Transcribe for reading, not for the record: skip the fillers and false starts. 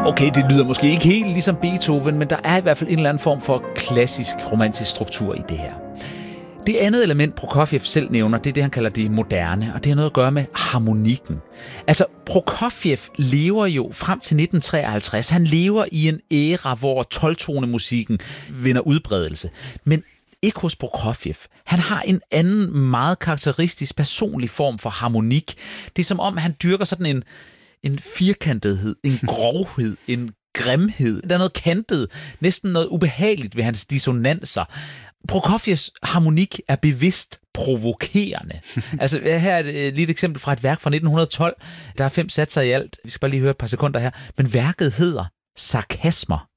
Okay, det lyder måske ikke helt ligesom Beethoven, men der er i hvert fald en eller anden form for klassisk romantisk struktur i det her. Det andet element, Prokofjev selv nævner, det er det, han kalder det moderne, og det har noget at gøre med harmonikken. Altså, Prokofjev lever jo frem til 1953. Han lever i en æra, hvor 12-tone-musikken vinder udbredelse. Men ikke hos Prokofjev. Han har en anden, meget karakteristisk personlig form for harmonik. Det er som om, han dyrker sådan en firkantethed, en grovhed, en grimhed. Der er noget kantet, næsten noget ubehageligt ved hans dissonanser. Prokofjevs harmonik er bevidst provokerende. Altså, her er et lille eksempel fra et værk fra 1912. Der er 5 satser i alt. Vi skal bare lige høre et par sekunder her. Men værket hedder Sarkasmer.